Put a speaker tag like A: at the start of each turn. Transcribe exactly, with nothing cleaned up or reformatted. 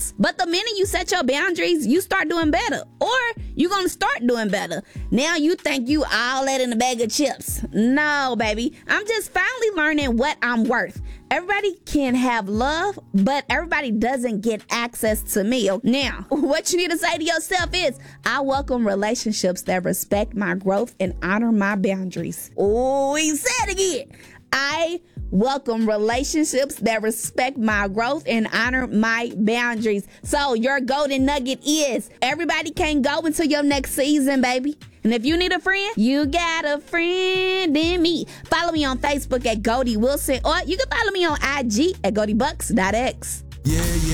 A: results. But the minute you set your boundaries, you start doing better. Or you're going to start doing better. Now you think you all that in a bag of chips. No, baby. I'm just finally learning what I'm worth. Everybody can have love, but everybody doesn't get access to me. Now, what you need to say to yourself is, I welcome relationships that respect my growth and honor my boundaries. Oh, he said again. I welcome relationships that respect my growth and honor my boundaries. So your golden nugget is, everybody can't go until your next season, baby. And if you need a friend, you got a friend in me. Follow me on Facebook at Goldie Wilson, or you can follow me on I G at Goldie Bucks dot X.
B: Yeah, yeah.